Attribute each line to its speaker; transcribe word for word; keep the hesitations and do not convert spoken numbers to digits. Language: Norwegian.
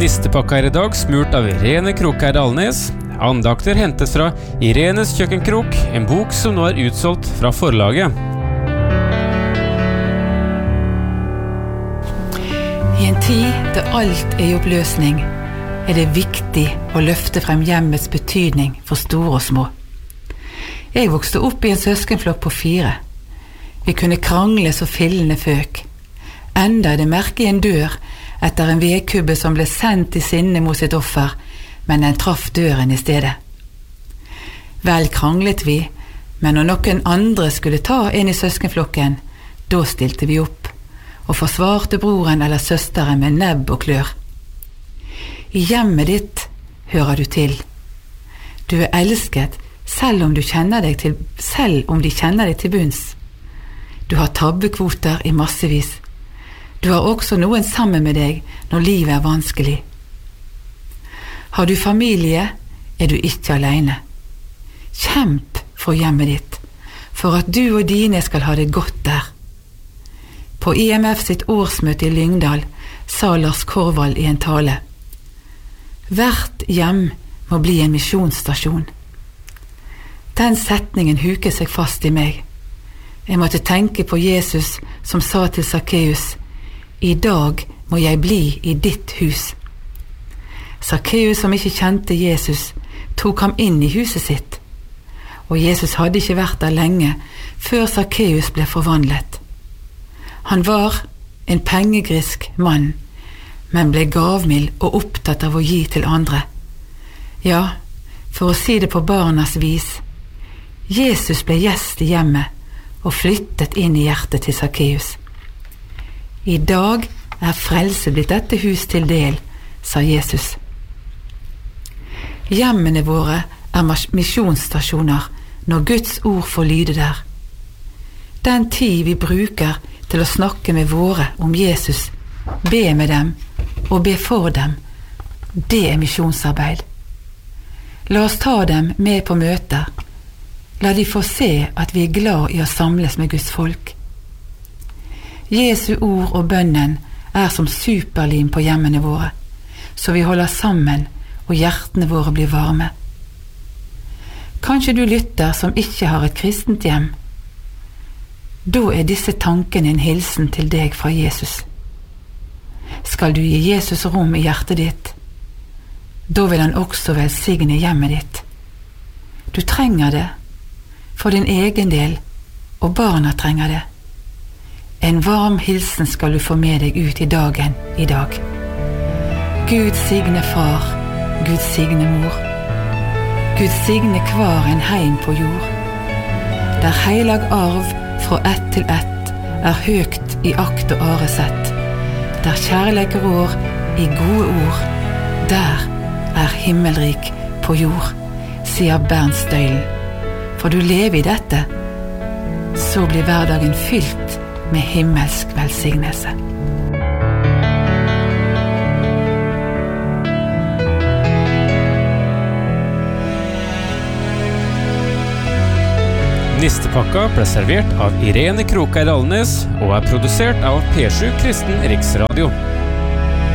Speaker 1: Nistepakka er I dag smurt av Irene Krokær Alnes. Andakter hentes fra Irenes kjøkkenkrok, en bok som nå er utsolgt fra forlaget.
Speaker 2: I en tid der alt er I oppløsning, er det viktig å løfte frem hjemmets betydning for store og små. Jeg vokste opp I en søskenflokk på fire. Vi kunne krangle så fillene føk. Enda er det merke I en dør etter en vedkubbe som ble sendt I sinne mot sitt offer, men den traff døren I stedet. Vel kranglet vi, men når noen andre skulle ta en I søskenflokken, da stilte vi opp, og forsvarte broren eller søsteren med nebb og klør. I hjemmet ditt hører du til. Du er elsket, selv om du kjenner deg til, selv om de kjenner deg til bunns. Du har tabbekvoter I massevis. Du har også noen sammen med deg når livet er vanskelig. Har du familie, er du ikke alene. Kjemp for hjemmet ditt, for at du og dine skal ha det godt der. På I M F sitt årsmøte I Lyngdal sa Lars Korvald I en tale: Hvert hjem må bli en misjonsstasjon. Den setningen huket seg fast I meg. Jeg måtte tenke på Jesus som sa til Zacchaeus: I dag må jeg bli I ditt hus. Zacchaeus, som ikke kjente Jesus, tok ham inn I huset sitt. Og Jesus hadde ikke vært der lenge før Zacchaeus ble forvandlet. Han var en pengegrisk mann, men ble gavmild og opptatt av å gi til andre. Ja, for å si det på barnas vis, Jesus ble gjest I hjemmet og flyttet inn I hjertet til Zacchaeus. I dag er frelse blitt dette hus til del, sa Jesus. Hjemmene våre er misjonsstasjoner når Guds ord får lyde der. Den tid vi bruker til å snakke med våre om Jesus, be med dem og be for dem, det er misjonsarbeid. La oss ta dem med på møter. La de få se at vi er glad I å samles med Guds folk. Jesu ord og bønnen er som superlim på hjemmene våre, så vi holder sammen og hjertene våre blir varme. Kanskje du lytter som ikke har et kristent hjem. Da er disse tankene en hilsen til deg fra Jesus. Skal du gi Jesus rom I hjertet ditt, da vil han også velsigne hjemmet ditt. Du trenger det, for din egen del, og barna trenger det. En varm hilsen skal du få med deg ut I dagen I dag. Gud signe far, Gud signe mor. Gud signe hver en heim på jord. Der heilag arv fra ett til ett er høgt I akt og aresett. Der kjærleik rår I gode ord, der er himmelrik på jord, sier Bernt Støylen. For du lever I dette, så blir hverdagen fylt med himmelsk velsignelse.
Speaker 1: Nistepakka ble servert av Irene Krokær Alnes og er produsert av P sju Kristen Riksradio.